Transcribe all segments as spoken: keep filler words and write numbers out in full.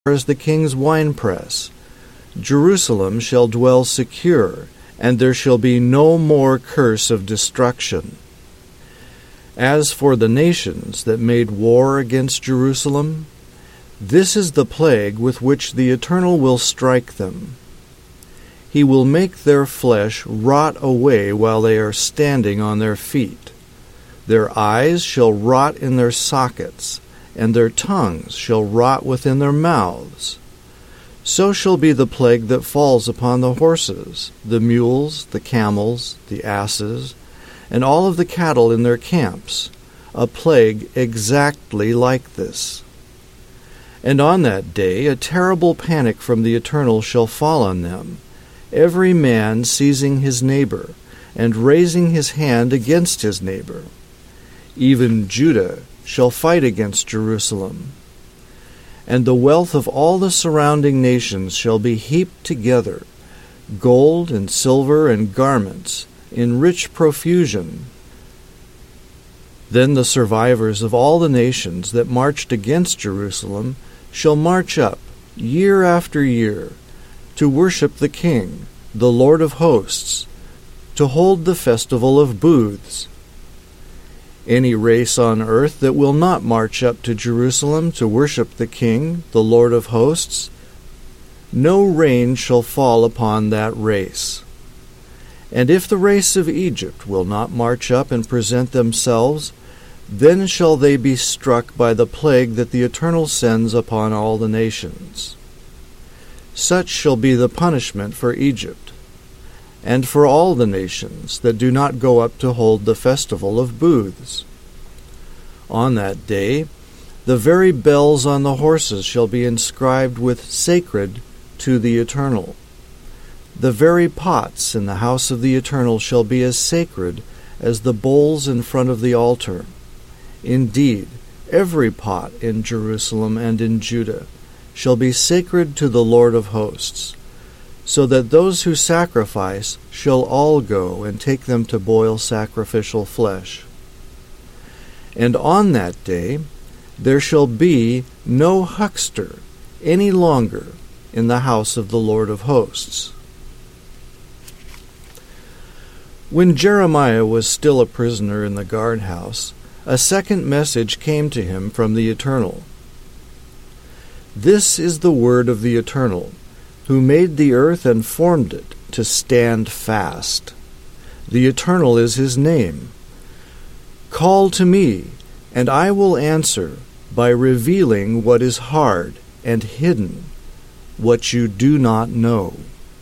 as the king's winepress. Jerusalem shall dwell secure, and there shall be no more curse of destruction. As for the nations that made war against Jerusalem, this is the plague with which the Eternal will strike them. He will make their flesh rot away while they are standing on their feet. Their eyes shall rot in their sockets, and their tongues shall rot within their mouths. So shall be the plague that falls upon the horses, the mules, the camels, the asses, and all of the cattle in their camps, a plague exactly like this. And on that day a terrible panic from the Eternal shall fall on them, every man seizing his neighbor, and raising his hand against his neighbor. Even Judah shall fight against Jerusalem. And the wealth of all the surrounding nations shall be heaped together, gold and silver and garments, in rich profusion. Then the survivors of all the nations that marched against Jerusalem shall march up, year after year, to worship the King, the Lord of hosts, to hold the festival of booths. Any race on earth that will not march up to Jerusalem to worship the King, the Lord of hosts, no rain shall fall upon that race. And if the race of Egypt will not march up and present themselves, then shall they be struck by the plague that the Eternal sends upon all the nations. Such shall be the punishment for Egypt, and for all the nations that do not go up to hold the festival of booths. On that day the very bells on the horses shall be inscribed with "Sacred to the Eternal." The very pots in the house of the Eternal shall be as sacred as the bowls in front of the altar. Indeed, every pot in Jerusalem and in Judah shall be sacred to the Lord of hosts, so that those who sacrifice shall all go and take them to boil sacrificial flesh. And on that day there shall be no huckster any longer in the house of the Lord of hosts. When Jeremiah was still a prisoner in the guardhouse, a second message came to him from the Eternal. This is the word of the Eternal, who made the earth and formed it to stand fast. The Eternal is his name. Call to me, and I will answer by revealing what is hard and hidden, what you do not know.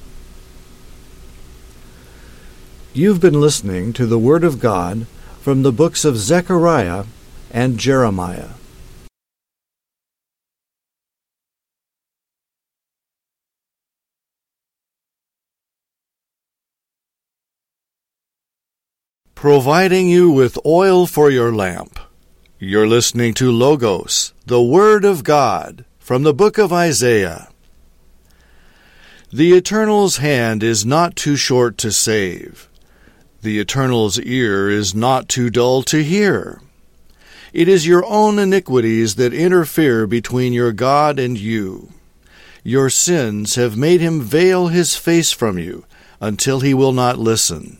You've been listening to the Word of God from the books of Zechariah and Jeremiah. Providing you with oil for your lamp. You're listening to Logos, the Word of God, from the book of Isaiah. The Eternal's hand is not too short to save. The Eternal's ear is not too dull to hear. It is your own iniquities that interfere between your God and you. Your sins have made him veil his face from you until he will not listen.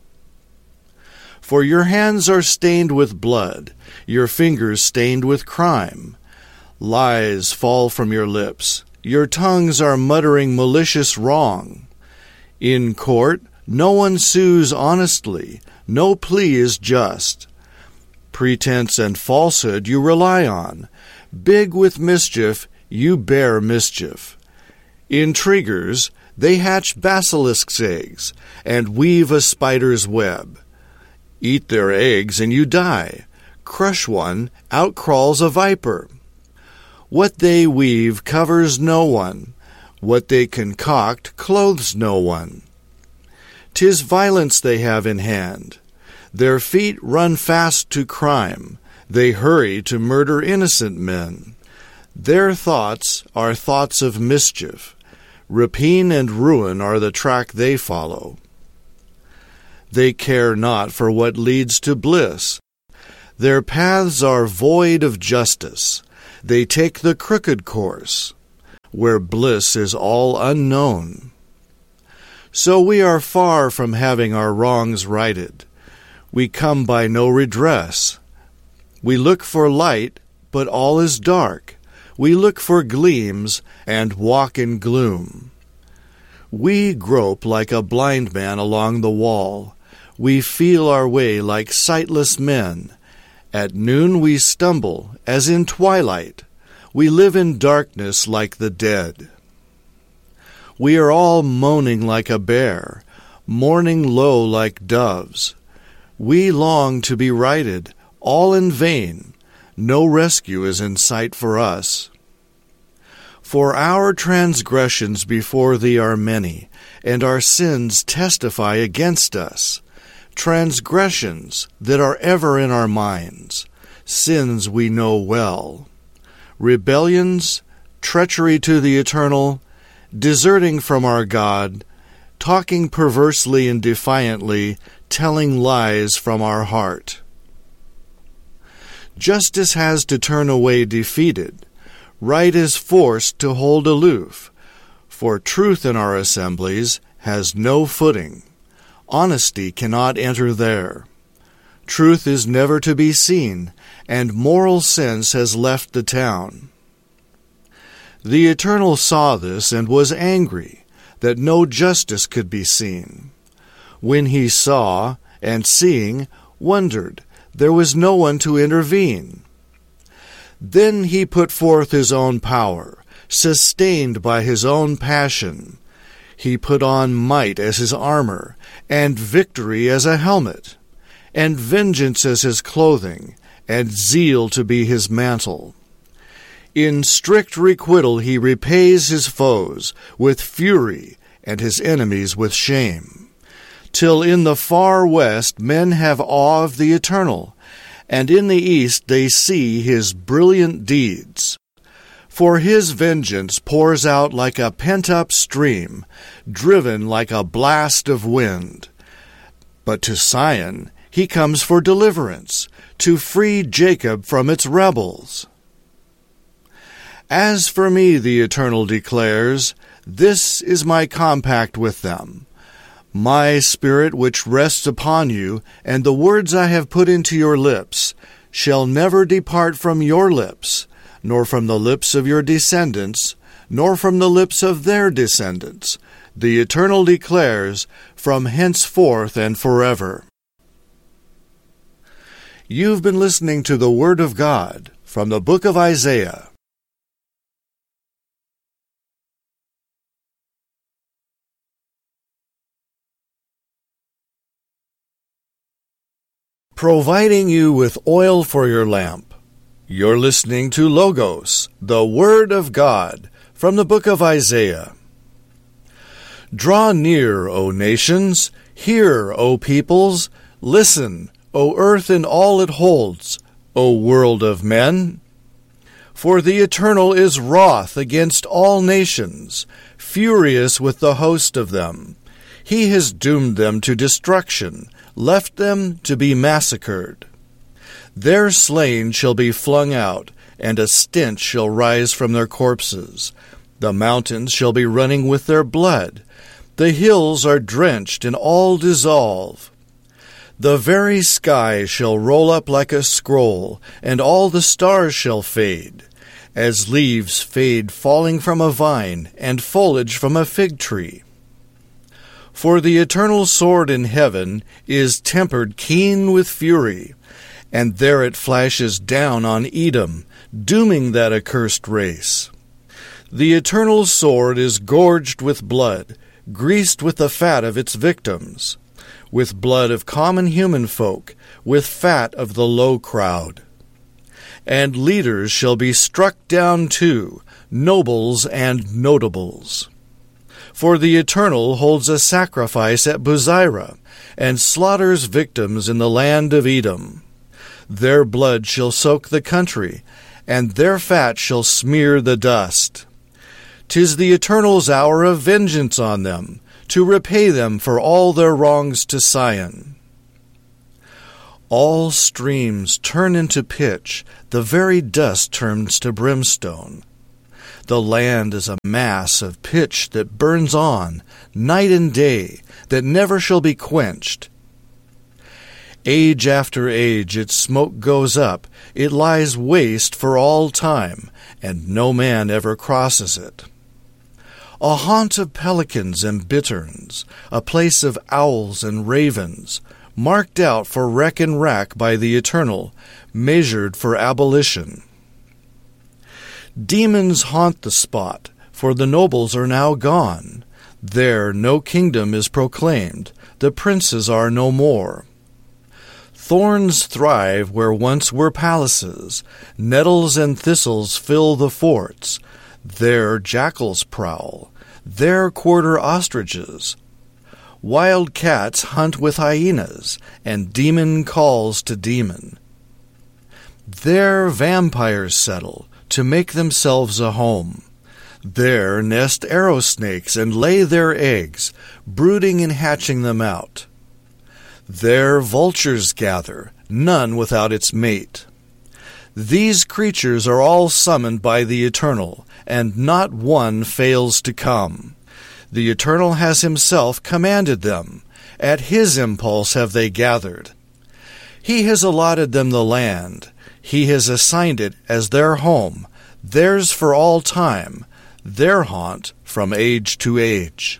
For your hands are stained with blood, your fingers stained with crime. Lies fall from your lips, your tongues are muttering malicious wrong. In court no one sues honestly, no plea is just. Pretense and falsehood you rely on. Big with mischief, you bear mischief. Intriguers, they hatch basilisk's eggs, and weave a spider's web. Eat their eggs and you die. Crush one, out crawls a viper. What they weave covers no one. What they concoct clothes no one. 'Tis violence they have in hand. Their feet run fast to crime. They hurry to murder innocent men. Their thoughts are thoughts of mischief. Rapine and ruin are the track they follow. They care not for what leads to bliss. Their paths are void of justice. They take the crooked course. where bliss is all unknown. So we are far from having our wrongs righted. We come by no redress. We look for light, but all is dark. We look for gleams, and walk in gloom. We grope like a blind man along the wall. We feel our way like sightless men. At noon we stumble, as in twilight. We live in darkness like the dead. We are all moaning like a bear, mourning low like doves. We long to be righted, all in vain. No rescue is in sight for us. For our transgressions before thee are many, and our sins testify against us. Transgressions that are ever in our minds, sins we know well. Rebellions, treachery to the Eternal, deserting from our God, talking perversely and defiantly, telling lies from our heart. Justice has to turn away defeated. Right is forced to hold aloof, for truth in our assemblies has no footing. Honesty cannot enter there. Truth is never to be seen, and moral sense has left the town. The Eternal saw this and was angry, that no justice could be seen. When he saw, and seeing, wondered, there was no one to intervene. Then he put forth his own power, sustained by his own passion. He put on might as his armor, and victory as a helmet, and vengeance as his clothing, and zeal to be his mantle. In strict requital he repays his foes with fury, and his enemies with shame, till in the far west men have awe of the Eternal, and in the east they see his brilliant deeds. For his vengeance pours out like a pent-up stream, driven like a blast of wind. But to Zion he comes for deliverance, to free Jacob from its rebels. As for me, the Eternal declares, this is my compact with them. My spirit which rests upon you, and the words I have put into your lips, shall never depart from your lips, nor from the lips of your descendants, nor from the lips of their descendants. The Eternal declares, from henceforth and forever. You've been listening to the Word of God from the book of Isaiah. Providing you with oil for your lamp. You're listening to Logos, the Word of God, from the book of Isaiah. Draw near, O nations, hear, O peoples, listen, O earth and all it holds, O world of men. For the Eternal is wroth against all nations, furious with the host of them. He has doomed them to destruction, left them to be massacred. Their slain shall be flung out, and a stench shall rise from their corpses. The mountains shall be running with their blood. The hills are drenched, and all dissolve. The very sky shall roll up like a scroll, and all the stars shall fade, as leaves fade falling from a vine, and foliage from a fig tree. For the eternal sword in heaven is tempered keen with fury, and there it flashes down on Edom, dooming that accursed race. The eternal sword is gorged with blood, greased with the fat of its victims, with blood of common human folk, with fat of the low crowd. And leaders shall be struck down too, nobles and notables. For the Eternal holds a sacrifice at Bozrah, and slaughters victims in the land of Edom. Their blood shall soak the country, and their fat shall smear the dust. 'Tis the Eternal's hour of vengeance on them, to repay them for all their wrongs to Sion. All streams turn into pitch, the very dust turns to brimstone. The land is a mass of pitch that burns on, night and day, that never shall be quenched. Age after age its smoke goes up, it lies waste for all time, and no man ever crosses it. A haunt of pelicans and bitterns, a place of owls and ravens, marked out for wreck and rack by the Eternal, measured for abolition. Demons haunt the spot, for the nobles are now gone. There no kingdom is proclaimed, the princes are no more. Thorns thrive where once were palaces, nettles and thistles fill the forts. There jackals prowl, there quarter ostriches. Wild cats hunt with hyenas, and demon calls to demon. There vampires settle, to make themselves a home. There nest arrow snakes and lay their eggs, brooding and hatching them out. There vultures gather, none without its mate. These creatures are all summoned by the Eternal, and not one fails to come. The Eternal has himself commanded them. At his impulse have they gathered. He has allotted them the land. He has assigned it as their home, theirs for all time, their haunt from age to age.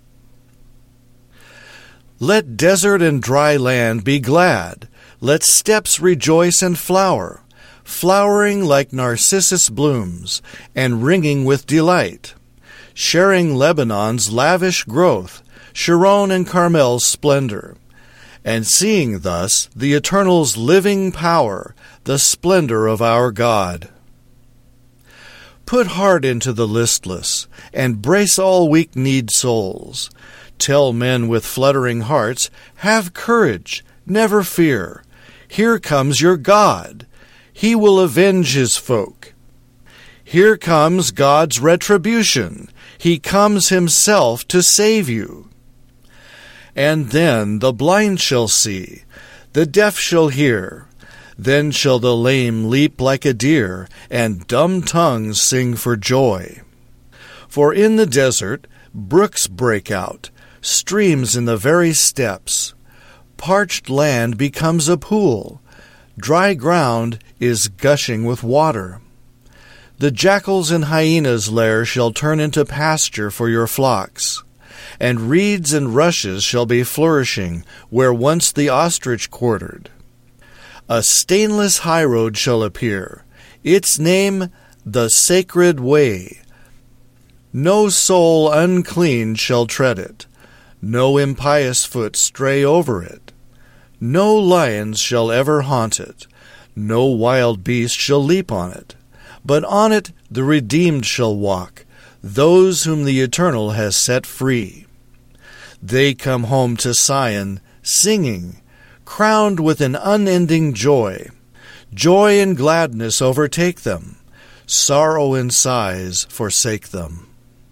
Let desert and dry land be glad. Let steppes rejoice and flower, flowering like narcissus blooms, and ringing with delight, sharing Lebanon's lavish growth, Sharon and Carmel's splendor, and seeing thus the Eternal's living power, the splendor of our God. Put heart into the listless, and brace all weak-kneed souls. Tell men with fluttering hearts, have courage, never fear. Here comes your God. He will avenge his folk. Here comes God's retribution. He comes himself to save you. And then the blind shall see, the deaf shall hear. Then shall the lame leap like a deer, and dumb tongues sing for joy. For in the desert brooks break out, streams in the very steppes. Parched land becomes a pool. Dry ground is gushing with water. The jackals and hyenas' lair shall turn into pasture for your flocks, and reeds and rushes shall be flourishing where once the ostrich quartered. A stainless highroad shall appear, its name the Sacred Way. No soul unclean shall tread it, no impious foot stray over it. No lions shall ever haunt it, no wild beast shall leap on it, but on it the redeemed shall walk, those whom the Eternal has set free. They come home to Sion, singing, crowned with an unending joy. Joy and gladness overtake them, sorrow and sighs forsake them.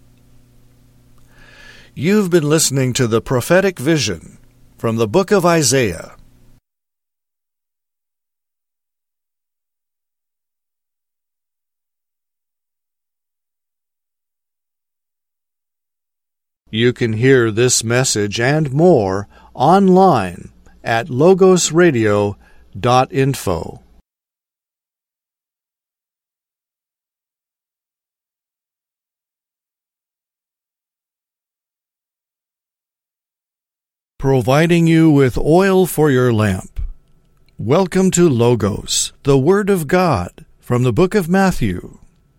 You've been listening to the Prophetic Vision from the book of Isaiah. You can hear this message and more online at logos radio dot info. Providing you with oil for your lamp. Welcome to Logos, the Word of God, from the book of Matthew.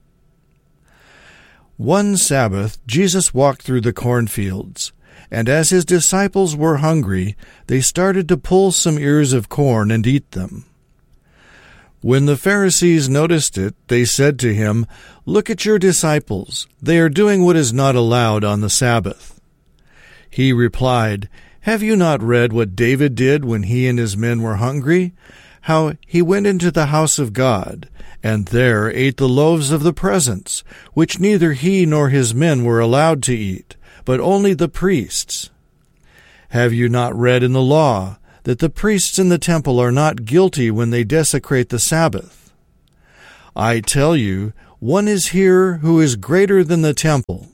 One Sabbath, Jesus walked through the cornfields, and as his disciples were hungry, they started to pull some ears of corn and eat them. When the Pharisees noticed it, they said to him, "Look at your disciples. They are doing what is not allowed on the Sabbath." He replied, "Have you not read what David did when he and his men were hungry? How he went into the house of God, and there ate the loaves of the presence, which neither he nor his men were allowed to eat, but only the priests. Have you not read in the law that the priests in the temple are not guilty when they desecrate the Sabbath? I tell you, One is here who is greater than the temple.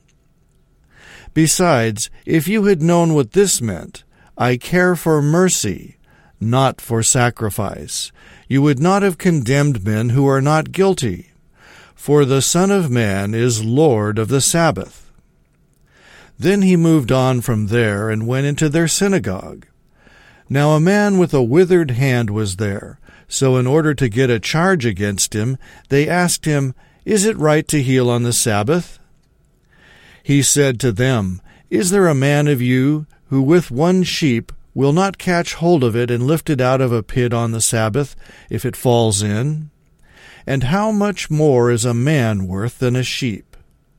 Besides, if you had known what this meant, I care for mercy, not for sacrifice, you would not have condemned men who are not guilty. For the Son of Man is Lord of the Sabbath. Then he moved on from there and went into their synagogue. Now a man with a withered hand was there, so in order to get a charge against him, they asked him, "Is it right to heal on the Sabbath?" He said to them, "Is there a man of you who with one sheep will not catch hold of it and lift it out of a pit on the Sabbath, if it falls in? And how much more is a man worth than a sheep?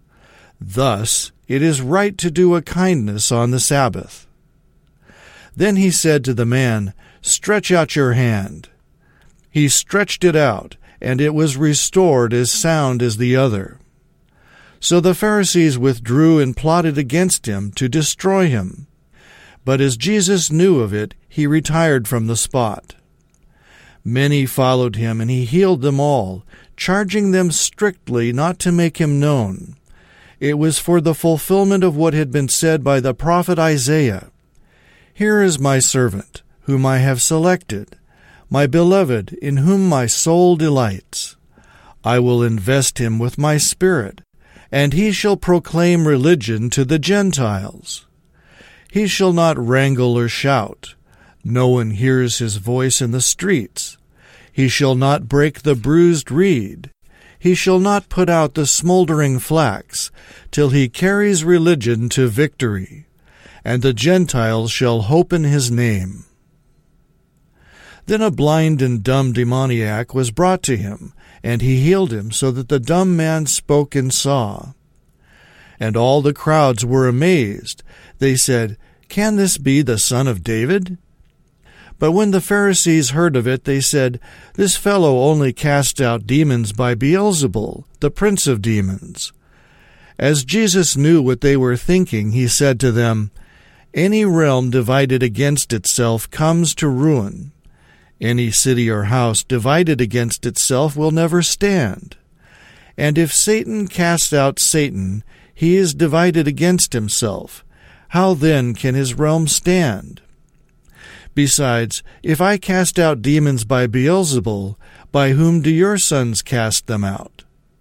Thus it is right to do a kindness on the Sabbath." Then he said to the man, "Stretch out your hand." He stretched it out, and it was restored as sound as the other. So the Pharisees withdrew and plotted against him to destroy him. But as Jesus knew of it, he retired from the spot. Many followed him, and he healed them all, charging them strictly not to make him known. It was for the fulfillment of what had been said by the prophet Isaiah. "Here is my servant, whom I have selected, my beloved, in whom my soul delights. I will invest him with my Spirit, and he shall proclaim religion to the Gentiles. He shall not wrangle or shout. No one hears his voice in the streets. He shall not break the bruised reed. He shall not put out the smoldering flax, till he carries religion to victory, and the Gentiles shall hope in his name." Then a blind and dumb demoniac was brought to him, and he healed him, so that the dumb man spoke and saw. And all the crowds were amazed. They said, "Can this be the son of David?" But when the Pharisees heard of it, they said, "This fellow only casts out demons by Beelzebul, the prince of demons." As Jesus knew what they were thinking, he said to them, "Any realm divided against itself comes to ruin. Any city or house divided against itself will never stand. And if Satan casts out Satan, he is divided against himself. How then can his realm stand? Besides, if I cast out demons by Beelzebul, by whom do your sons cast them out?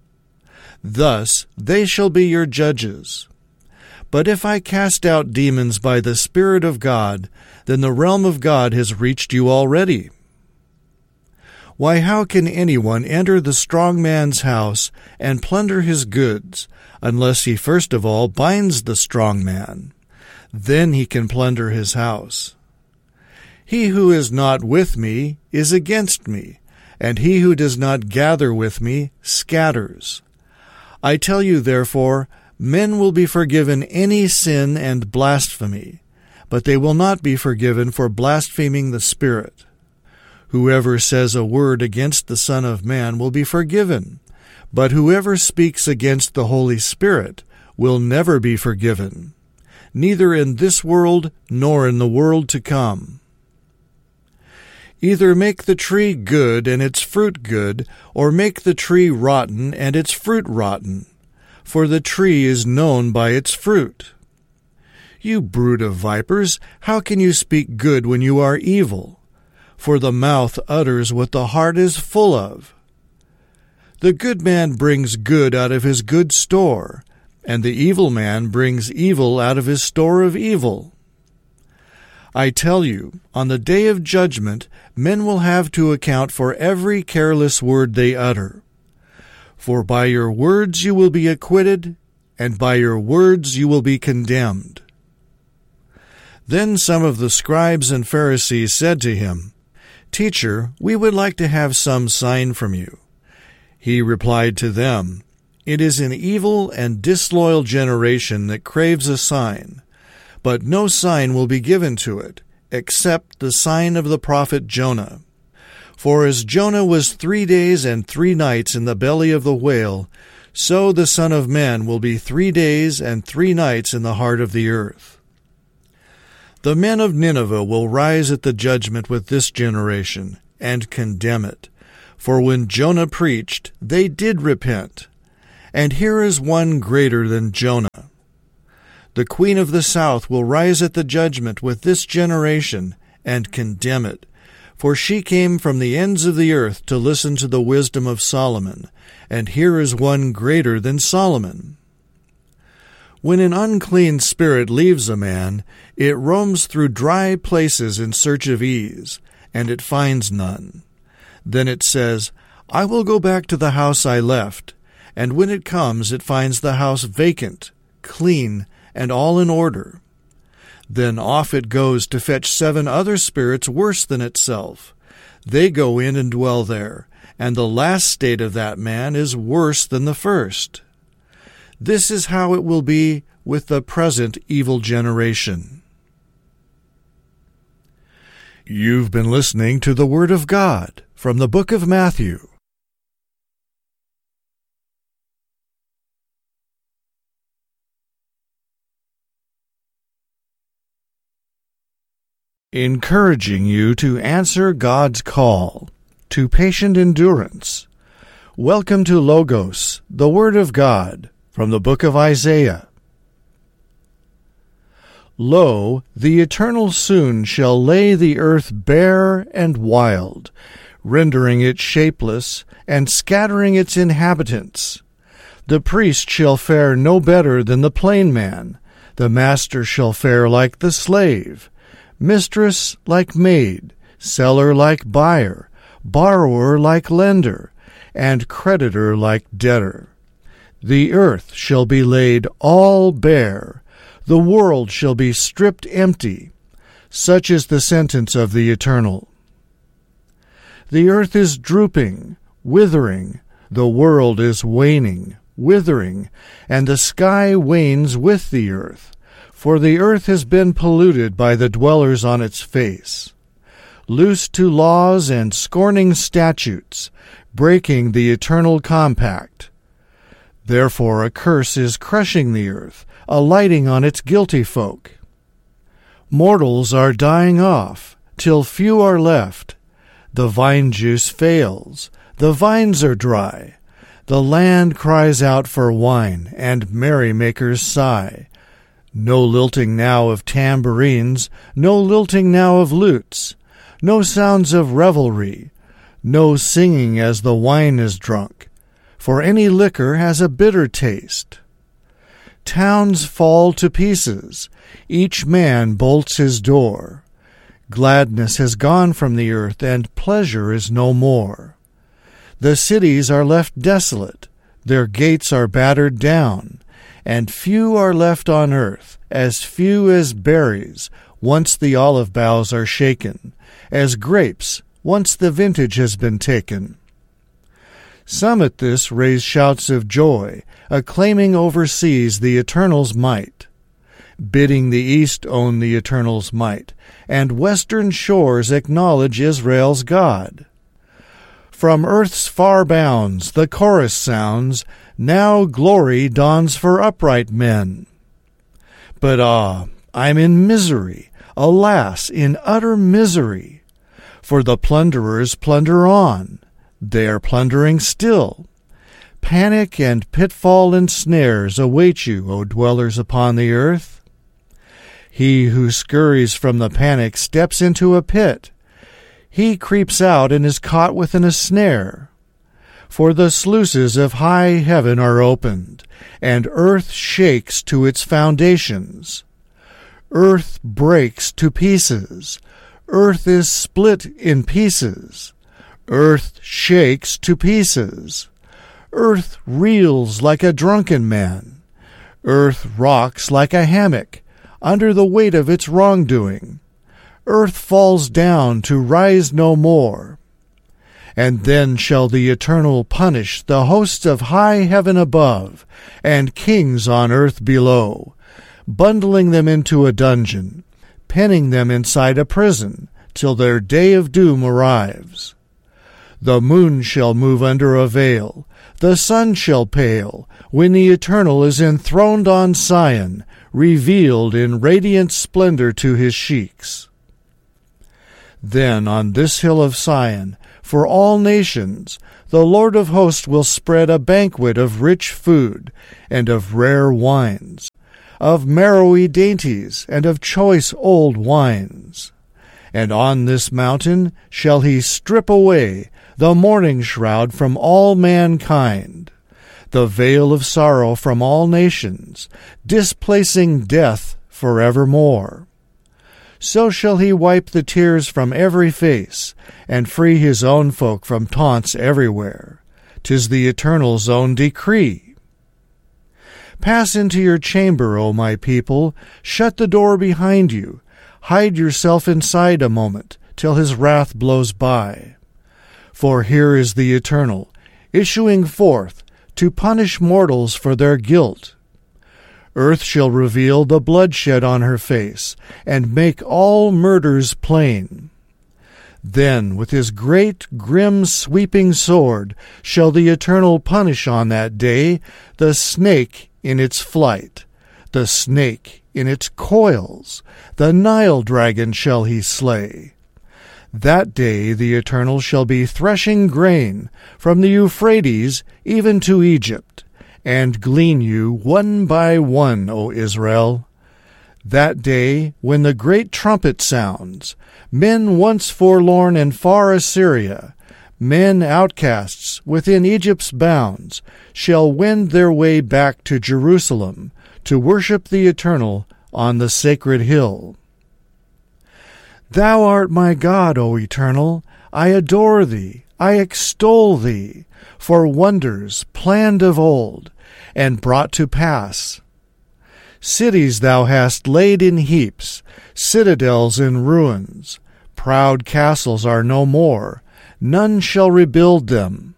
Thus they shall be your judges. But if I cast out demons by the Spirit of God, then the realm of God has reached you already. Why, how can anyone enter the strong man's house and plunder his goods, unless he first of all binds the strong man? Then he can plunder his house. He who is not with me is against me, and he who does not gather with me scatters. I tell you, therefore, men will be forgiven any sin and blasphemy, but they will not be forgiven for blaspheming the Spirit. Whoever says a word against the Son of Man will be forgiven, but whoever speaks against the Holy Spirit will never be forgiven, neither in this world nor in the world to come. Either make the tree good and its fruit good, or make the tree rotten and its fruit rotten, for the tree is known by its fruit. You brood of vipers, how can you speak good when you are evil? For the mouth utters what the heart is full of. The good man brings good out of his good store, and the evil man brings evil out of his store of evil. I tell you, on the day of judgment, men will have to account for every careless word they utter. For by your words you will be acquitted, and by your words you will be condemned. Then some of the scribes and Pharisees said to him, "Teacher, we would like to have some sign from you." He replied to them, "It is an evil and disloyal generation that craves a sign. But no sign will be given to it, except the sign of the prophet Jonah. For as Jonah was three days and three nights in the belly of the whale, so the Son of Man will be three days and three nights in the heart of the earth. The men of Nineveh will rise at the judgment with this generation, and condemn it. For when Jonah preached, they did repent. and here is one greater than Jonah. The queen of the south will rise at the judgment with this generation and condemn it, for she came from the ends of the earth to listen to the wisdom of Solomon, and here is one greater than Solomon. When an unclean spirit leaves a man, it roams through dry places in search of ease, and it finds none. Then it says, I will go back to the house I left, and when it comes, it finds the house vacant, clean, and all in order. Then off it goes to fetch seven other spirits worse than itself. They go in and dwell there, and the last state of that man is worse than the first. This is how it will be with the present evil generation. You've been listening to the Word of God from the book of Matthew. Encouraging you to answer God's call to patient endurance. Welcome to Logos, the Word of God, from the book of Isaiah. Lo, the Eternal soon shall lay the earth bare and wild, rendering it shapeless, and scattering its inhabitants. The priest shall fare no better than the plain man, the master shall fare like the slave, mistress like maid, seller like buyer, borrower like lender, and creditor like debtor. The earth shall be laid all bare, the world shall be stripped empty. Such is the sentence of the Eternal. The earth is drooping, withering, the world is waning, withering, and the sky wanes with the earth, for the earth has been polluted by the dwellers on its face. Loose to laws and scorning statutes, breaking the eternal compact. Therefore a curse is crushing the earth, alighting on its guilty folk. Mortals are dying off, till few are left. The vine juice fails, the vines are dry. The land cries out for wine, and merrymakers sigh. No lilting now of tambourines, no lilting now of lutes, no sounds of revelry, no singing as the wine is drunk, for any liquor has a bitter taste. Towns fall to pieces, each man bolts his door. Gladness has gone from the earth, and pleasure is no more. The cities are left desolate, their gates are battered down, and few are left on earth, as few as berries, once the olive boughs are shaken, as grapes, once the vintage has been taken. Some at this raise shouts of joy, acclaiming overseas the Eternal's might, bidding the east own the Eternal's might, and western shores acknowledge Israel's God. From earth's far bounds the chorus sounds, now glory dawns for upright men. But ah, I'm in misery, alas, in utter misery, for the plunderers plunder on, they are plundering still. Panic and pitfall and snares await you, O dwellers upon the earth. He who scurries from the panic steps into a pit. He creeps out and is caught within a snare. For the sluices of high heaven are opened, and earth shakes to its foundations. Earth breaks to pieces. Earth is split in pieces. Earth shakes to pieces. Earth reels like a drunken man. Earth rocks like a hammock under the weight of its wrongdoing. Earth falls down to rise no more. And then shall the Eternal punish the hosts of high heaven above, and kings on earth below, bundling them into a dungeon, penning them inside a prison, till their day of doom arrives. The moon shall move under a veil, the sun shall pale, when the Eternal is enthroned on Sion, revealed in radiant splendor to his sheiks. Then on this hill of Sion, for all nations. The Lord of hosts will spread a banquet of rich food, and of rare wines, of marrowy dainties, and of choice old wines. And on this mountain shall he strip away the mourning shroud from all mankind, the veil of sorrow from all nations, displacing death forevermore. So shall he wipe the tears from every face, and free his own folk from taunts everywhere. 'Tis the Eternal's own decree. Pass into your chamber, O my people, shut the door behind you, hide yourself inside a moment, till his wrath blows by. For here is the Eternal, issuing forth to punish mortals for their guilt. Earth shall reveal the bloodshed on her face, and make all murders plain. Then with his great, grim, sweeping sword shall the Eternal punish on that day the snake in its flight, the snake in its coils, the Nile dragon shall he slay. That day the Eternal shall be threshing grain from the Euphrates even to Egypt, and glean you one by one, O Israel. That day, when the great trumpet sounds, men once forlorn in far Assyria, men outcasts within Egypt's bounds, shall wend their way back to Jerusalem to worship the Eternal on the sacred hill. Thou art my God, O Eternal. I adore thee, I extol thee, for wonders planned of old, and brought to pass. Cities thou hast laid in heaps, citadels in ruins. Proud castles are no more, none shall rebuild them.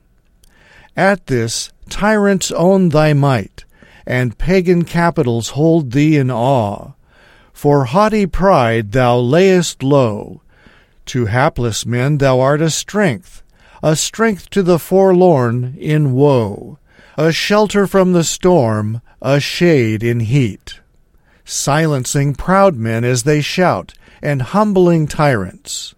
At this tyrants own thy might, and pagan capitals hold thee in awe. For haughty pride thou layest low. To hapless men thou art a strength, a strength to the forlorn in woe, a shelter from the storm, a shade in heat, silencing proud men as they shout, and humbling tyrants.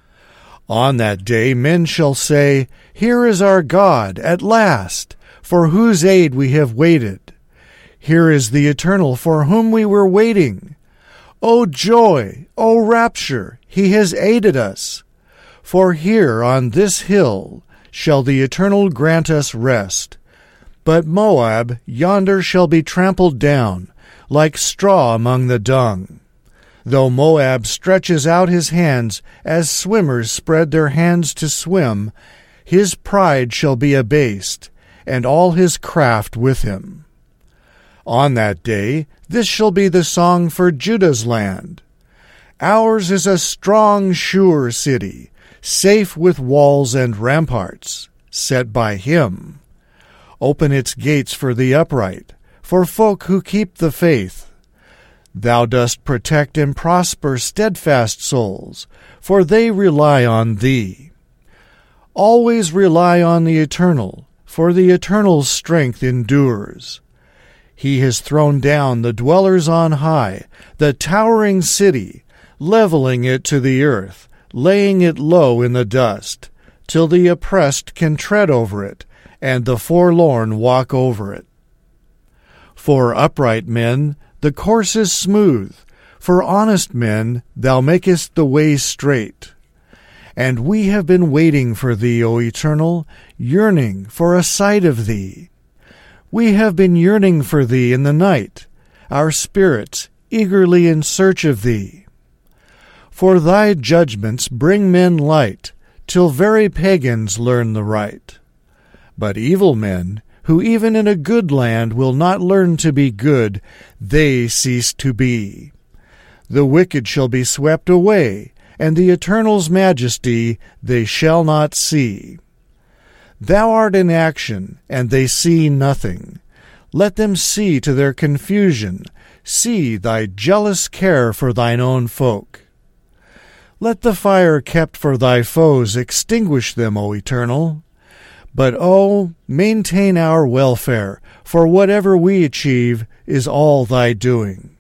On that day men shall say, Here is our God, at last, for whose aid we have waited. Here is the Eternal for whom we were waiting. O joy, O rapture, he has aided us. For here on this hill shall the Eternal grant us rest. But Moab yonder shall be trampled down, like straw among the dung. Though Moab stretches out his hands as swimmers spread their hands to swim, his pride shall be abased, and all his craft with him. On that day this shall be the song for Judah's land. Ours is a strong, sure city, safe with walls and ramparts, set by him. Open its gates for the upright, for folk who keep the faith. Thou dost protect and prosper steadfast souls, for they rely on thee. Always rely on the Eternal, for the Eternal's strength endures. He has thrown down the dwellers on high, the towering city, leveling it to the earth, laying it low in the dust, till the oppressed can tread over it, and the forlorn walk over it. For upright men the course is smooth, for honest men thou makest the way straight. And we have been waiting for thee, O Eternal, yearning for a sight of thee. We have been yearning for thee in the night, our spirits eagerly in search of thee. For thy judgments bring men light, till very pagans learn the right. But evil men, who even in a good land will not learn to be good, they cease to be. The wicked shall be swept away, and the Eternal's majesty they shall not see. Thou art in action, and they see nothing. Let them see to their confusion, see thy jealous care for thine own folk. Let the fire kept for thy foes extinguish them, O Eternal. But, O, maintain our welfare, for whatever we achieve is all thy doing.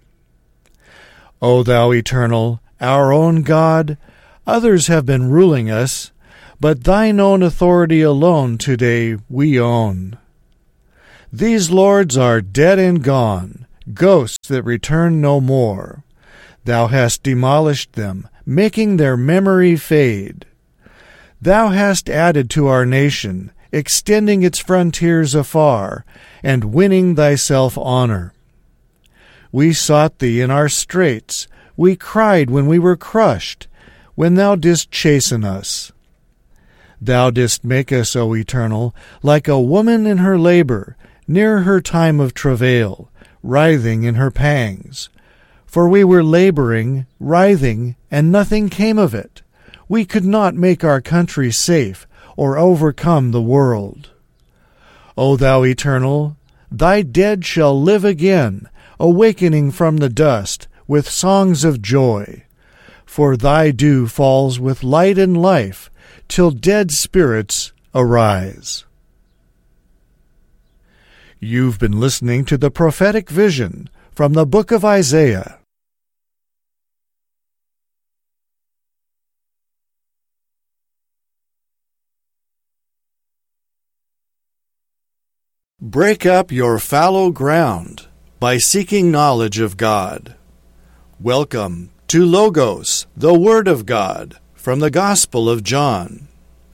O thou Eternal, our own God, others have been ruling us, but thine own authority alone today we own. These lords are dead and gone, ghosts that return no more. Thou hast demolished them, making their memory fade. Thou hast added to our nation, extending its frontiers afar, and winning thyself honor. We sought thee in our straits, we cried when we were crushed, when thou didst chasten us. Thou didst make us, O Eternal, like a woman in her labor, near her time of travail, writhing in her pangs. For we were laboring, writhing, and nothing came of it. We could not make our country safe, or overcome the world. O thou Eternal, thy dead shall live again, awakening from the dust, with songs of joy. For thy dew falls with light and life, till dead spirits arise. You've been listening to the prophetic vision from the book of Isaiah. Break up your fallow ground by seeking knowledge of God. Welcome to Logos, the Word of God, from the Gospel of John.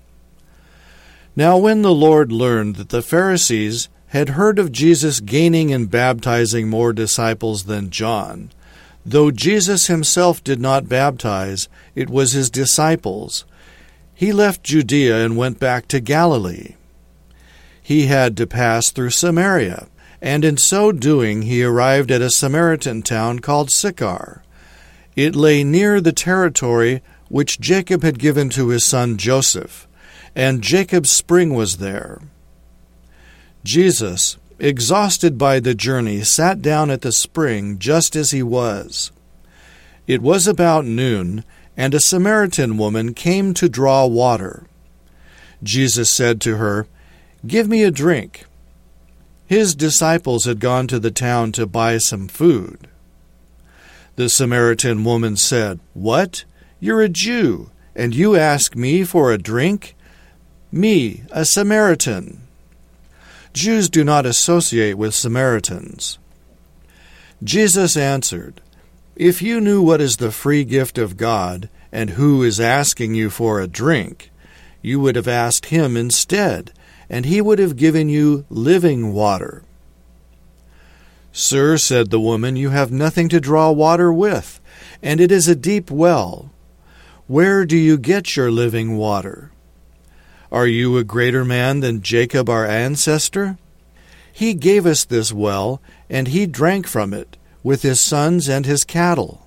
Now when the Lord learned that the Pharisees had heard of Jesus gaining and baptizing more disciples than John, though Jesus himself did not baptize, it was his disciples, he left Judea and went back to Galilee. He had to pass through Samaria, and in so doing he arrived at a Samaritan town called Sychar. It lay near the territory which Jacob had given to his son Joseph, and Jacob's spring was there. Jesus, exhausted by the journey, sat down at the spring just as he was. It was about noon, and a Samaritan woman came to draw water. Jesus said to her, "Give me a drink." His disciples had gone to the town to buy some food. The Samaritan woman said, "What? You're a Jew, and you ask me for a drink? Me, a Samaritan." Jews do not associate with Samaritans. Jesus answered, "If you knew what is the free gift of God, and who is asking you for a drink, you would have asked him instead, and he would have given you living water." "Sir," said the woman, "you have nothing to draw water with, and it is a deep well. Where do you get your living water? Are you a greater man than Jacob our ancestor? He gave us this well, and he drank from it, with his sons and his cattle."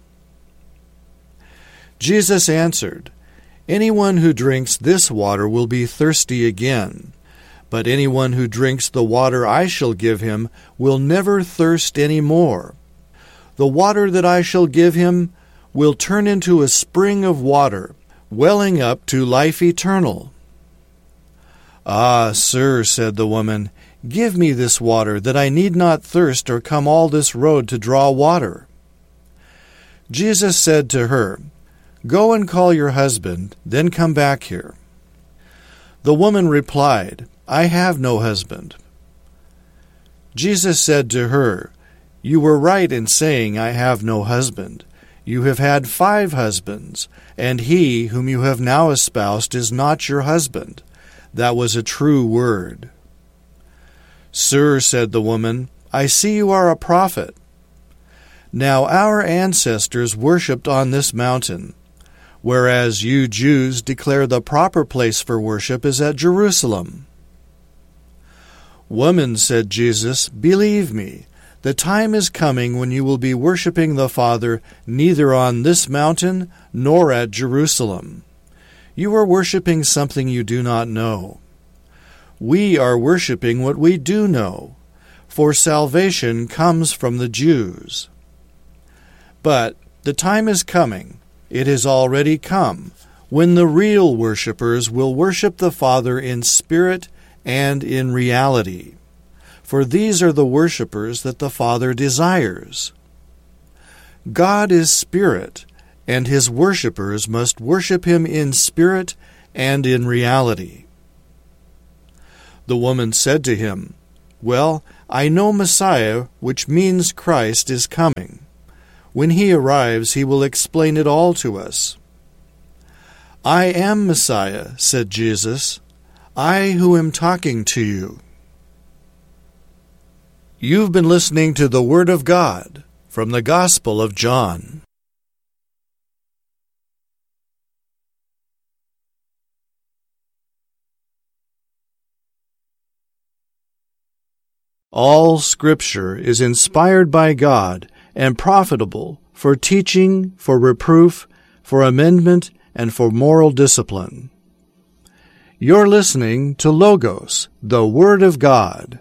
Jesus answered, "Anyone who drinks this water will be thirsty again. But anyone who drinks the water I shall give him will never thirst any more. The water that I shall give him will turn into a spring of water, welling up to life eternal." "Ah, sir," said the woman, "give me this water, that I need not thirst or come all this road to draw water." Jesus said to her, "Go and call your husband, then come back here." The woman replied, "I have no husband." Jesus said to her, "You were right in saying, 'I have no husband.' You have had five husbands, and he whom you have now espoused is not your husband." That was a true word. "Sir," said the woman, "I see you are a prophet. Now our ancestors worshipped on this mountain, whereas you Jews declare the proper place for worship is at Jerusalem." "Woman," said Jesus, "believe me, the time is coming when you will be worshiping the Father neither on this mountain nor at Jerusalem. You are worshiping something you do not know. We are worshiping what we do know, for salvation comes from the Jews. But the time is coming, it has already come, when the real worshipers will worship the Father in spirit and in reality. For these are the worshipers that the Father desires. God is spirit, and his worshipers must worship him in spirit and in reality. The woman said to him, Well, I know Messiah, which means Christ, is coming. When he arrives, he will explain it all to us. I am Messiah, said Jesus, I who am talking to you. You've been listening to the Word of God from the Gospel of John. All Scripture is inspired by God and profitable for teaching, for reproof, for amendment, and for moral discipline. You're listening to Logos, the Word of God.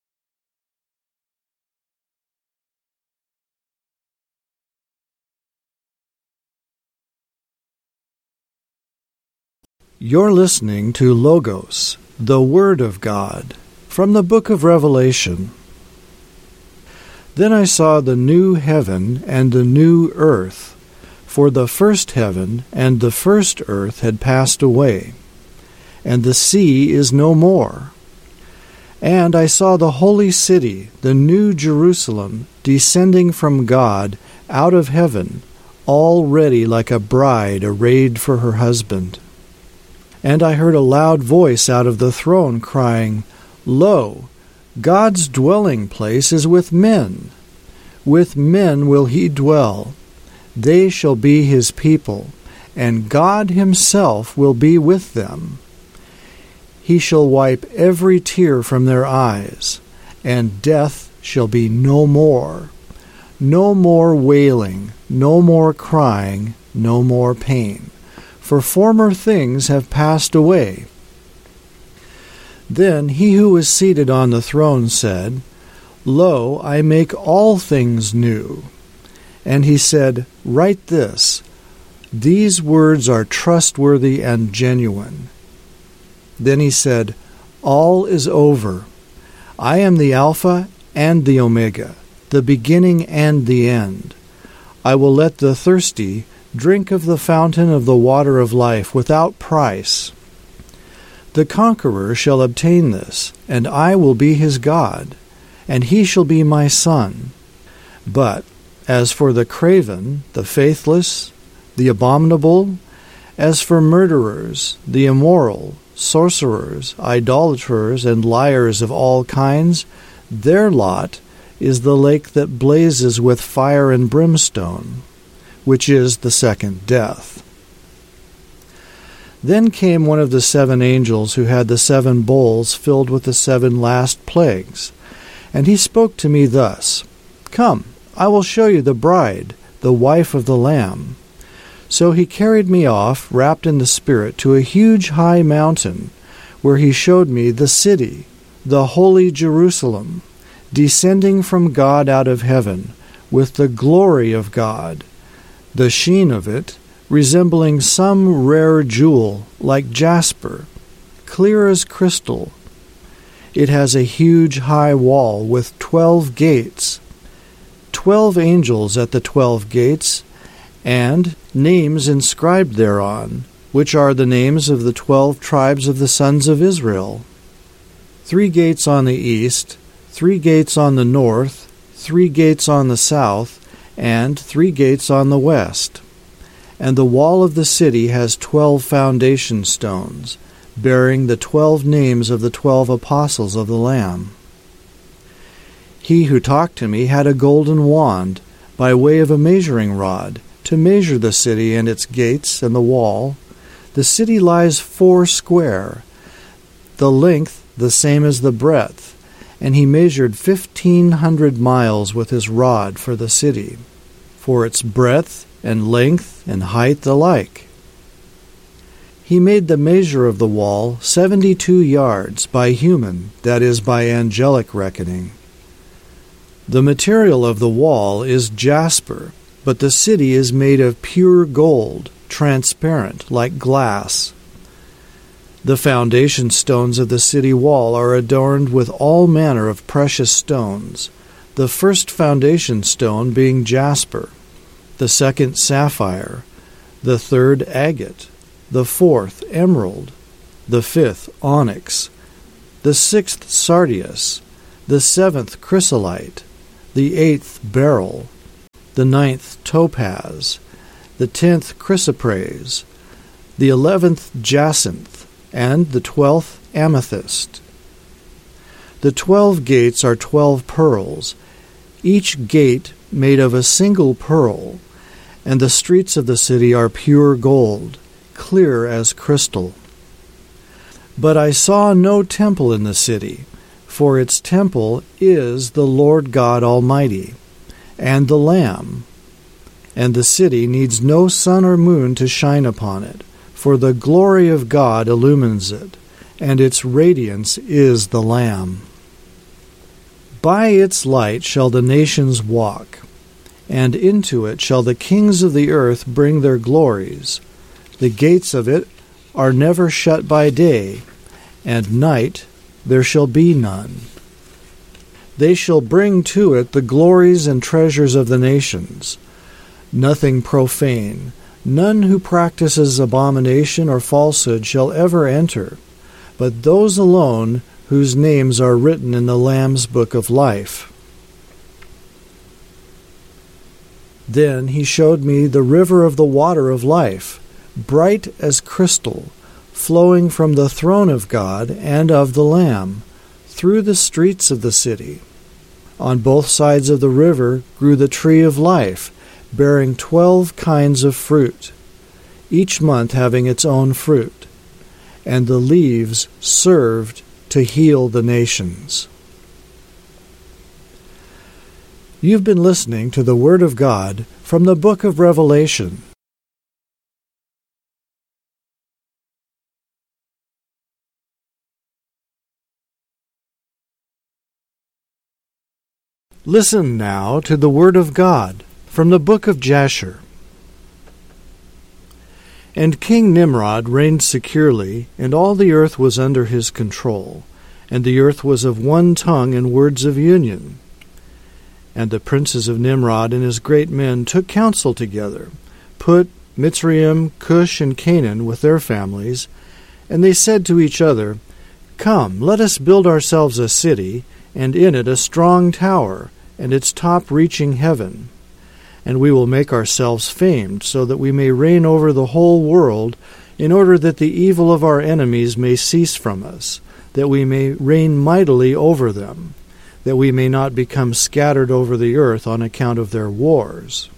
You're listening to Logos, the Word of God, from the book of Revelation. Then I saw the new heaven and the new earth, for the first heaven and the first earth had passed away, and the sea is no more. And I saw the holy city, the new Jerusalem, descending from God out of heaven, all ready like a bride arrayed for her husband. And I heard a loud voice out of the throne crying, Lo, God's dwelling place is with men. With men will he dwell. They shall be his people, and God himself will be with them. He shall wipe every tear from their eyes, and death shall be no more. No more wailing, no more crying, no more pain. For former things have passed away. Then he who was seated on the throne said, Lo, I make all things new. And he said, Write this, These words are trustworthy and genuine. Then he said, All is over. I am the Alpha and the Omega, the beginning and the end. I will let the thirsty drink of the fountain of the water of life without price. The conqueror shall obtain this, and I will be his God, and he shall be my son. But as for the craven, the faithless, the abominable, as for murderers, the immoral, sorcerers, idolaters, and liars of all kinds, their lot is the lake that blazes with fire and brimstone, which is the second death. Then came one of the seven angels who had the seven bowls filled with the seven last plagues, and he spoke to me thus, Come, I will show you the bride, the wife of the Lamb. So he carried me off, wrapped in the Spirit, to a huge high mountain, where he showed me the city, the holy Jerusalem, descending from God out of heaven, with the glory of God, the sheen of it resembling some rare jewel like jasper, clear as crystal. It has a huge high wall with twelve gates, twelve angels at the twelve gates, and names inscribed thereon, which are the names of the twelve tribes of the sons of Israel. Three gates on the east, three gates on the north, three gates on the south, and three gates on the west. And the wall of the city has twelve foundation stones, bearing the twelve names of the twelve apostles of the Lamb. He who talked to me had a golden wand, by way of a measuring rod, to measure the city and its gates and the wall. The city lies four square, the length the same as the breadth, and he measured fifteen hundred miles with his rod for the city, for its breadth and length and height alike. He made the measure of the wall seventy-two yards by human, that is, by angelic reckoning. The material of the wall is jasper, but the city is made of pure gold, transparent, like glass. The foundation stones of the city wall are adorned with all manner of precious stones, the first foundation stone being jasper, the second sapphire, the third agate, the fourth emerald, the fifth onyx, the sixth sardius, the seventh chrysolite, the eighth beryl, the ninth topaz, the tenth chrysoprase, the eleventh jacinth, and the twelfth amethyst. The twelve gates are twelve pearls, each gate made of a single pearl, and the streets of the city are pure gold, clear as crystal. But I saw no temple in the city, for its temple is the Lord God Almighty, and the Lamb. And the city needs no sun or moon to shine upon it, for the glory of God illumines it, and its radiance is the Lamb. By its light shall the nations walk, and into it shall the kings of the earth bring their glories. The gates of it are never shut by day, and night there shall be none. They shall bring to it the glories and treasures of the nations. Nothing profane, none who practices abomination or falsehood shall ever enter, but those alone whose names are written in the Lamb's book of life. Then he showed me the river of the water of life, bright as crystal, flowing from the throne of God and of the Lamb, through the streets of the city. On both sides of the river grew the tree of life, bearing twelve kinds of fruit, each month having its own fruit, and the leaves served to heal the nations. You've been listening to the Word of God from the book of Revelation. Listen now to the Word of God from the book of Jasher. And King Nimrod reigned securely, and all the earth was under his control, and the earth was of one tongue and words of union. And the princes of Nimrod and his great men took counsel together, Put, Mitzrayim, Cush, and Canaan with their families, and they said to each other, Come, let us build ourselves a city, and in it a strong tower, and its top reaching heaven. And we will make ourselves famed, so that we may reign over the whole world, in order that the evil of our enemies may cease from us, that we may reign mightily over them, that we may not become scattered over the earth on account of their wars.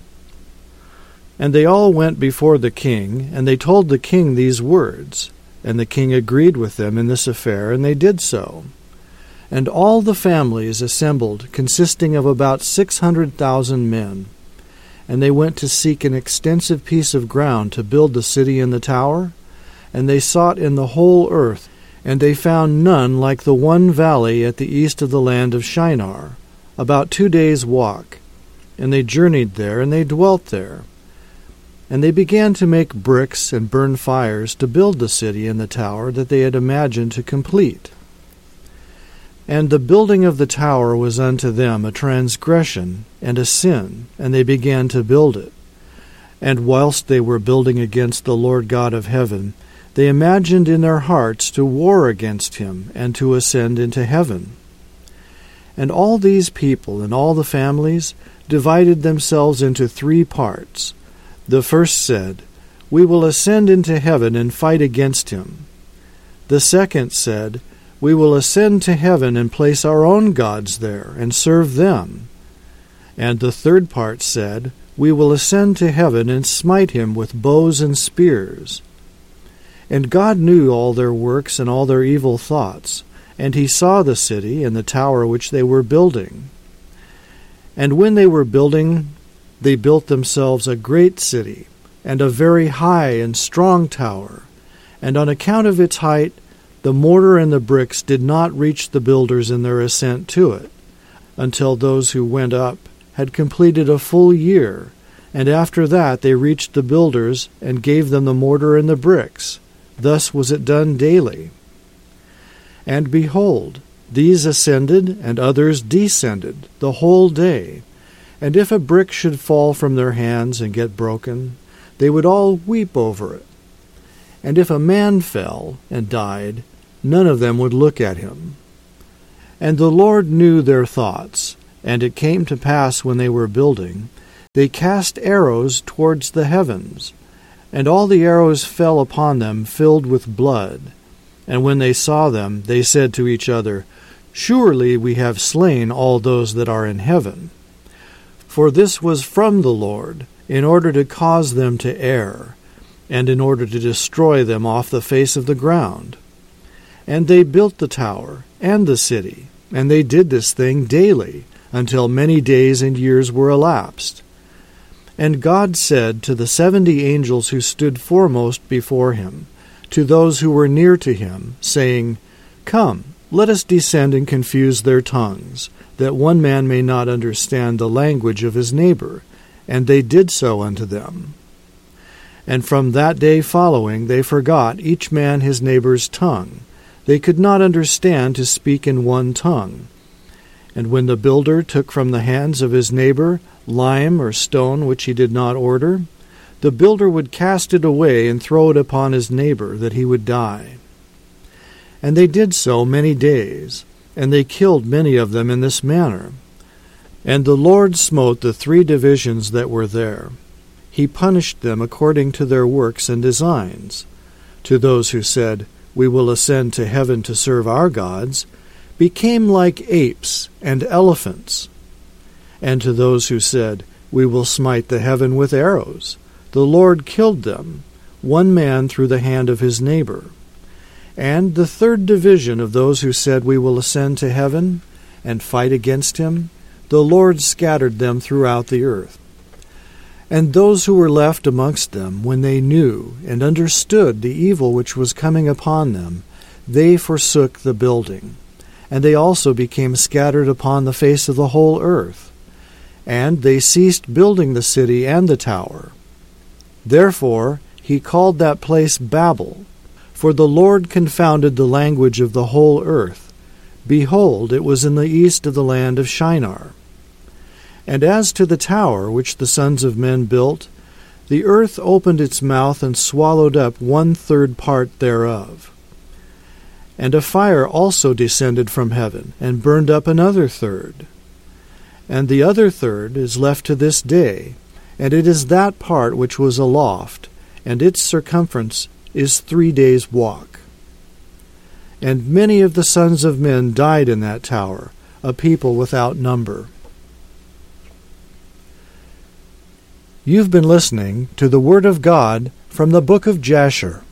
And they all went before the king, and they told the king these words. And the king agreed with them in this affair, and they did so. And all the families assembled, consisting of about six hundred thousand men. And they went to seek an extensive piece of ground to build the city and the tower. And they sought in the whole earth, and they found none like the one valley at the east of the land of Shinar, about two days' walk. And they journeyed there, and they dwelt there. And they began to make bricks and burn fires to build the city and the tower that they had imagined to complete. And the building of the tower was unto them a transgression and a sin, and they began to build it. And whilst they were building against the Lord God of heaven, they imagined in their hearts to war against him and to ascend into heaven. And all these people and all the families divided themselves into three parts. The first said, We will ascend into heaven and fight against him. The second said, We will ascend to heaven and place our own gods there and serve them. And the third part said, We will ascend to heaven and smite him with bows and spears. And God knew all their works and all their evil thoughts, and he saw the city and the tower which they were building. And when they were building, they built themselves a great city, and a very high and strong tower. And on account of its height, the mortar and the bricks did not reach the builders in their ascent to it, until those who went up had completed a full year, and after that they reached the builders and gave them the mortar and the bricks. Thus was it done daily. And behold, these ascended and others descended the whole day. And if a brick should fall from their hands and get broken, they would all weep over it. And if a man fell and died, none of them would look at him. And the Lord knew their thoughts, and it came to pass when they were building, they cast arrows towards the heavens, and all the arrows fell upon them filled with blood. And when they saw them, they said to each other, Surely we have slain all those that are in heaven. For this was from the Lord, in order to cause them to err, and in order to destroy them off the face of the ground. And they built the tower and the city, and they did this thing daily, until many days and years were elapsed. And God said to the seventy angels who stood foremost before him, to those who were near to him, saying, Come, let us descend and confuse their tongues, that one man may not understand the language of his neighbor. And they did so unto them. And from that day following they forgot each man his neighbor's tongue. They could not understand to speak in one tongue. And when the builder took from the hands of his neighbor lime or stone which he did not order, the builder would cast it away and throw it upon his neighbor, that he would die. And they did so many days, and they killed many of them in this manner. And the Lord smote the three divisions that were there. He punished them according to their works and designs. To those who said, We will ascend to heaven to serve our gods, became like apes and elephants. And to those who said, We will smite the heaven with arrows, the Lord killed them, one man through the hand of his neighbor. And the third division of those who said, We will ascend to heaven and fight against him, the Lord scattered them throughout the earth. And those who were left amongst them, when they knew and understood the evil which was coming upon them, they forsook the building. And they also became scattered upon the face of the whole earth. And they ceased building the city and the tower. Therefore he called that place Babel, for the Lord confounded the language of the whole earth. Behold, it was in the east of the land of Shinar. And as to the tower which the sons of men built, the earth opened its mouth and swallowed up one-third part thereof. And a fire also descended from heaven, and burned up another third. And the other third is left to this day, and it is that part which was aloft, and its circumference is three days' walk. And many of the sons of men died in that tower, a people without number. You've been listening to the Word of God from the book of Jasher.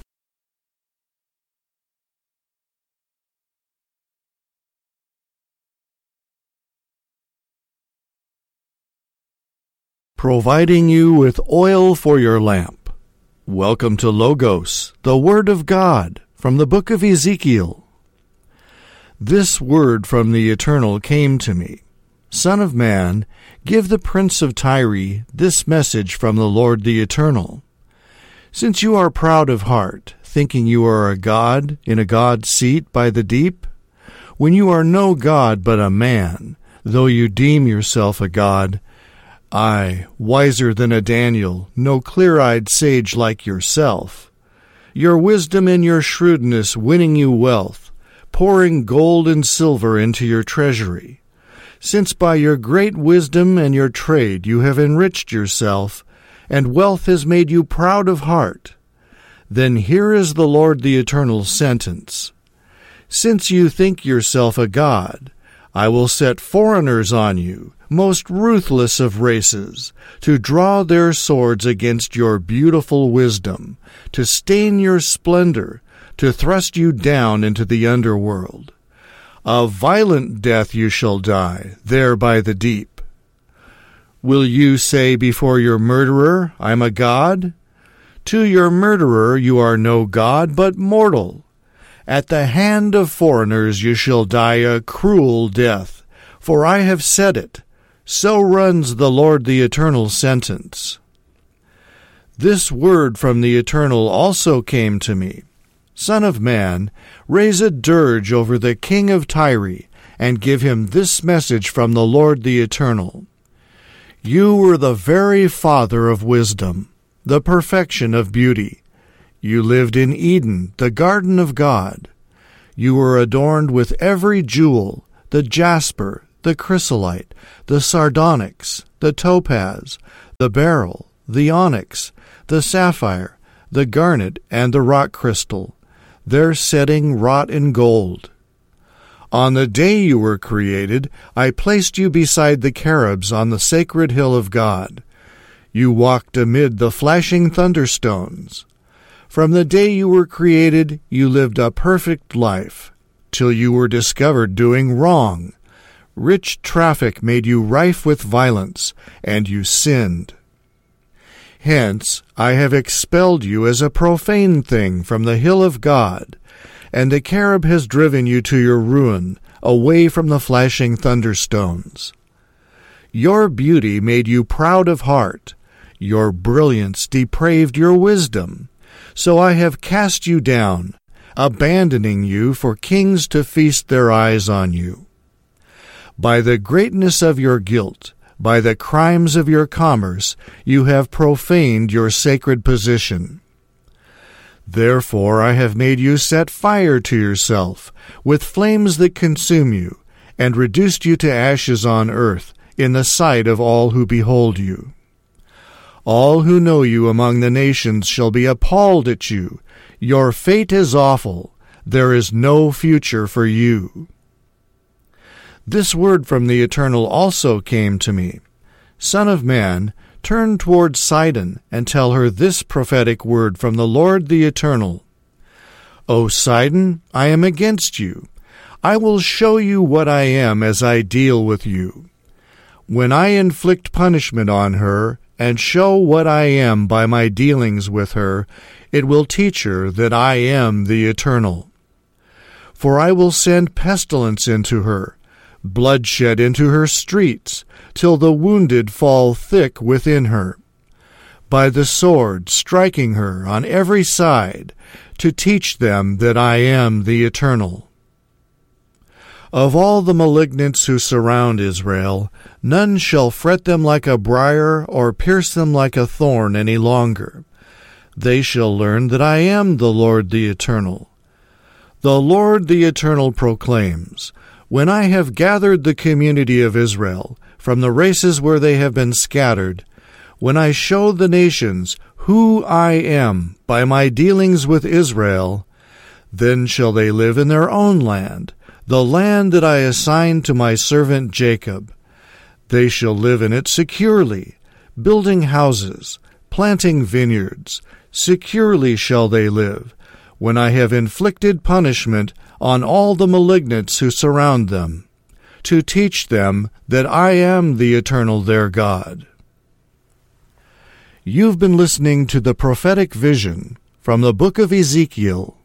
Providing you with oil for your lamp. Welcome to Logos, the Word of God, from the book of Ezekiel. This word from the Eternal came to me. Son of man, give the prince of Tyre this message from the Lord the Eternal. Since you are proud of heart, thinking you are a god in a god's seat by the deep, when you are no god but a man, though you deem yourself a god, I, wiser than a Daniel, no clear-eyed sage like yourself, your wisdom and your shrewdness winning you wealth, pouring gold and silver into your treasury. Since by your great wisdom and your trade you have enriched yourself, and wealth has made you proud of heart, then here is the Lord the Eternal's sentence. Since you think yourself a god, I will set foreigners on you, most ruthless of races, to draw their swords against your beautiful wisdom, to stain your splendor, to thrust you down into the underworld. A violent death you shall die, there by the deep. Will you say before your murderer, I'm a god? To your murderer you are no god, but mortal. At the hand of foreigners you shall die a cruel death, for I have said it. So runs the Lord the Eternal's sentence. This word from the Eternal also came to me. Son of man, raise a dirge over the king of Tyre, and give him this message from the Lord the Eternal. You were the very father of wisdom, the perfection of beauty. You lived in Eden, the garden of God. You were adorned with every jewel, the jasper, the chrysolite, the sardonyx, the topaz, the beryl, the onyx, the sapphire, the garnet, and the rock crystal, their setting wrought in gold. On the day you were created, I placed you beside the cherubs on the sacred hill of God. You walked amid the flashing thunderstones. From the day you were created, you lived a perfect life, till you were discovered doing wrong. Rich traffic made you rife with violence, and you sinned. Hence I have expelled you as a profane thing from the hill of God, and the cherub has driven you to your ruin, away from the flashing thunderstones. Your beauty made you proud of heart. Your brilliance depraved your wisdom. So I have cast you down, abandoning you for kings to feast their eyes on you. By the greatness of your guilt, by the crimes of your commerce, you have profaned your sacred position. Therefore I have made you set fire to yourself, with flames that consume you, and reduced you to ashes on earth, in the sight of all who behold you. All who know you among the nations shall be appalled at you. Your fate is awful. There is no future for you. This word from the Eternal also came to me. Son of man, turn toward Sidon, and tell her this prophetic word from the Lord the Eternal. O Sidon, I am against you. I will show you what I am as I deal with you. When I inflict punishment on her, and show what I am by my dealings with her, it will teach her that I am the Eternal. For I will send pestilence into her, bloodshed into her streets, till the wounded fall thick within her. By the sword striking her on every side, to teach them that I am the Eternal. Of all the malignants who surround Israel, none shall fret them like a briar or pierce them like a thorn any longer. They shall learn that I am the Lord the Eternal. The Lord the Eternal proclaims, when I have gathered the community of Israel from the races where they have been scattered, when I show the nations who I am by my dealings with Israel, then shall they live in their own land, the land that I assigned to my servant Jacob. They shall live in it securely, building houses, planting vineyards. Securely shall they live, when I have inflicted punishment on all the malignants who surround them, to teach them that I am the Eternal their God. You've been listening to the prophetic vision from the book of Ezekiel.